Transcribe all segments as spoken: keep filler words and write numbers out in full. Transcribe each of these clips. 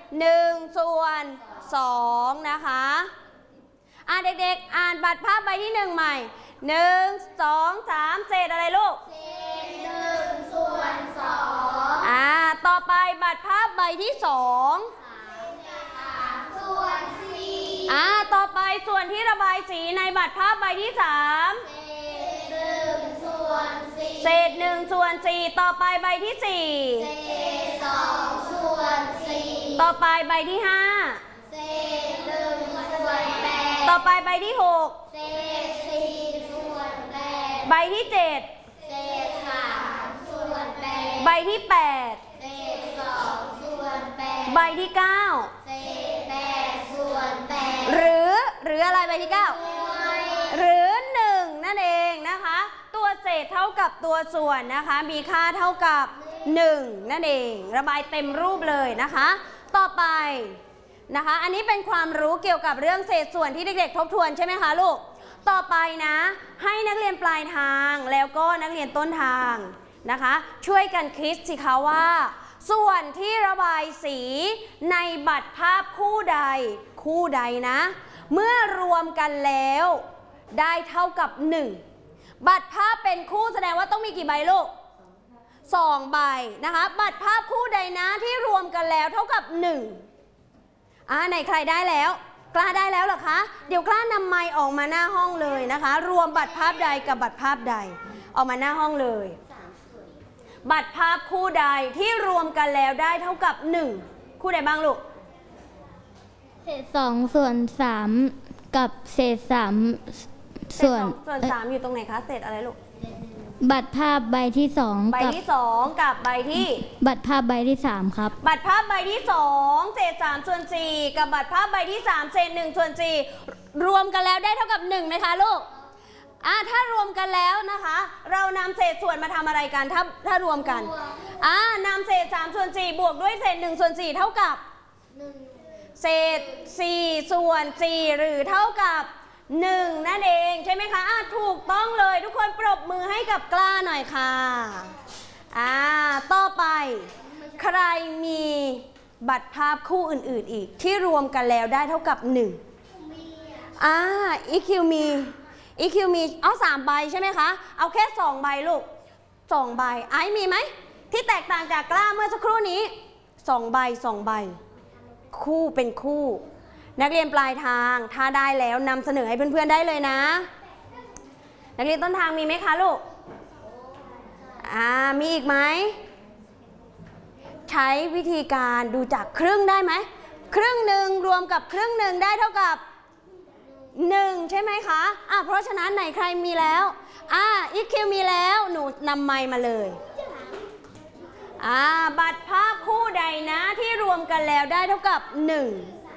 หนึ่งส่วนสองนะคะอ่ะเด็กๆอ่านบัตรภาพใบที่หนึ่งใหม่หนึ่งสองสามเศษอะไรลูกเศษหนึ่งส่วนสองอ่าต่อไปบัตรภาพใบที่สองสามส่วนสี่อ่าต่อไปส่วนที่ระบายสีในบัตรภาพใบที่สามเศษหนึ่งส่วนสี่เศษหนึ่งส่วนสี่ต่อไปใบที่สี่เศษสองส่วนสี่ต่อไปใบที่ห้าเศษหนึ่งส่วนแปดต่อไปใบที่หกเศษสี่ส่วนแปดใบที่เจ็ดเศษสามส่วนแปดใบที่แปดเศษสองส่วนแปดใบที่เก้าเศษแปดส่วนแปดหรือหรืออะไรใบที่เก้าหรือหนึ่งนั่นเองนะคะตัวเศษเท่ากับตัวส่วนนะคะมีค่าเท่ากับหนึ่งนั่นเองระบายเต็มรูปเลยนะคะต่อไปนะคะอันนี้เป็นความรู้เกี่ยวกับเรื่องเศษส่วนที่เด็กๆทบทวนใช่ไหมคะลูกต่อไปนะให้นักเรียนปลายทางแล้วก็นักเรียนต้นทางนะคะช่วยกันคิดสิคะว่าส่วนที่ระบายสีในบัตรภาพคู่ใดคู่ใดนะเมื่อรวมกันแล้วได้เท่ากับหนึ่งบัตรภาพเป็นคู่แสดงว่าต้องมีกี่ใบลูกสองใบนะคะบัตรภาพคู่ใดนะที่รวมกันแล้วเท่ากับหนึ่งอ่าไหนใครได้แล้วกล้าได้แล้วเหรอคะเดี๋ยวกล้านำไมค์ออกมาหน้าห้องเลยนะคะรวมบัตรภาพใดกับบัตรภาพใดออกมาหน้าห้องเลยบัตรภาพคู่ใดที่รวมกันแล้วได้เท่ากับหนึ่งคู่ใดบ้างลูกเศษสองส่วนสามกับเศษสามส่วนส่วนสามอยู่ตรงไหนคะเศษอะไรลูกบัตรภาพใบที่สองใบที่สองกับใบที่บัตรภาพใบที่สามครับบัตรภาพใบที่สองเศษสามส่วนสี่กับบัตรภาพใบที่สามเศษหนึ่งส่วนสี่รวมกันแล้วได้เท่ากับหนึ่งไหมคะลูกอ่าถ้ารวมกันแล้วนะคะเรานำเศษส่วนมาทำอะไรกันถ้าถ้ารวมกันอ่านำเศษสามส่วนสี่บวกด้วยเศษหนึ่งส่วนสี่เท่ากับเศษสี่ส่วนสี่หรือเท่ากับหนึ่งนั่นเองใช่ไหมคะอ่ะถูกต้องเลยทุกคนปรบมือให้กับกล้าหน่อยค่ะอ่าต่อไปใครมีบัตรภาพคู่อื่นๆอีกที่รวมกันแล้วได้เท่ากับหนึ่งอ่าอีคิวมีอีคิวมีเอาสามใบใช่ไหมคะเอาแค่สองใบลูกสองใบไอ้มีไหมที่แตกต่างจากกล้าเมื่อสักครู่นี้สองใบสองใบคู่เป็นคู่นักเรียนปลายทางถ้าได้แล้วนำเสนอให้เพื่อนๆได้เลยนะนักเรียนต้นทางมีไหมคะลูกอ่ามีอีกไหมใช้วิธีการดูจากครึ่งได้ไหมครึ่งหนึ่งรวมกับครึ่งหนึ่งได้เท่ากับหนึ่งใช่ไหมคะอ่ะเพราะฉะนั้นไหนใครมีแล้วอ่าอีคิวมีแล้วหนูนำไมค์มาเลยอ่าบัตรภาพคู่ใดนะที่รวมกันแล้วได้เท่ากับหนึ่ง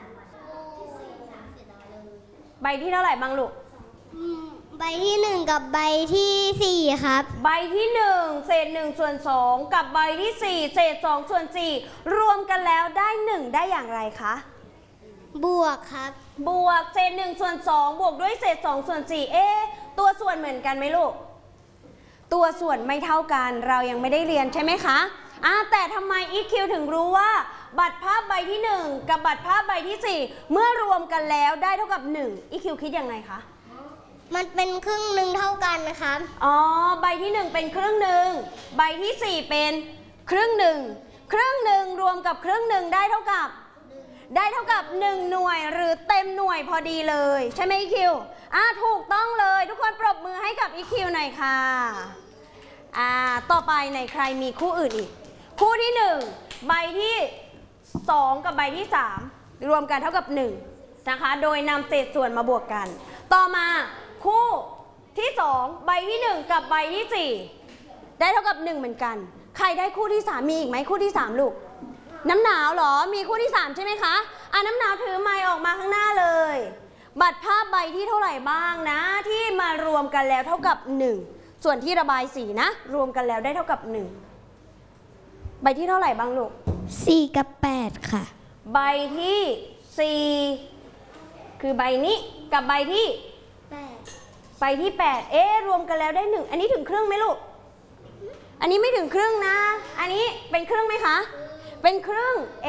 ใบที่เท่าไหร่บ้างลูกใบที่หนึ่งกับใบที่สี่ครับใบที่หนึ่งเศษหนึ่งส่วนสองกับใบที่สี่เศษสองส่วนสี่รวมกันแล้วได้หนึ่งได้อย่างไรคะบวกครับบวกเศษหนึ่งส่วนสองบวกด้วยเศษสองส่วนสี่เอ๊ะตัวส่วนเหมือนกันไหมลูกตัวส่วนไม่เท่ากันเรายังไม่ได้เรียนใช่ไหมคะอ่ะแต่ทำไม อี คิว ถึงรู้ว่าบัตรภาพใบที่หนึ่งกับบัตรภาพใบที่สี่เมื่อรวมกันแล้วได้เท่ากับหนึ่ง อี คิว คิดยังไงคะมันเป็นครึ่งหนึ่งเท่ากันนะครับอ๋อใบที่หนึ่งเป็นครึ่งหนึ่งใบที่สี่เป็นครึ่งหนึ่งครึ่งหนึ่งรวมกับครึ่งหนึ่งได้เท่ากับได้เท่ากับหนึ่งหน่วยหรือเต็มหน่วยพอดีเลยใช่ไหม อี คิว อ่ะถูกต้องเลยทุกคนปรบมือให้กับ อี คิว หน่อยค่ะอ่าต่อไปในใครมีคู่อื่นอีกคู่ที่หนึ่งใบที่สองกับใบที่สามรวมกันเท่ากับหนึ่งนะคะโดยนำเศษส่วนมาบวกกันต่อมาคู่ที่สองใบที่หนึ่งกับใบที่สี่ได้เท่ากับหนึ่งเหมือนกันใครได้คู่ที่สามมีอีกไหมคู่ที่สามลูกน้ำหนาวเหรอมีคู่ที่สามใช่ไหมคะอ่ะน้ำหนาวถือไมค์ออกมาข้างหน้าเลยบัตรภาพใบที่เท่าไหร่บ้างนะที่มารวมกันแล้วเท่ากับหนึ่งส่วนที่ระบายสีนะรวมกันแล้วได้เท่ากับหนึ่งใบที่เท่าไหร่บ้างลูกสี่กับแปดค่ะใบที่สี่คือใบนี้กับใบที่แปดใบที่แปดเอ๊ะรวมกันแล้วได้หนึ่งอันนี้ถึงครึ่งไหมลูกอันนี้ไม่ถึงครึ่งนะอันนี้เป็นครึ่งไหมคะเป็นครึ่ง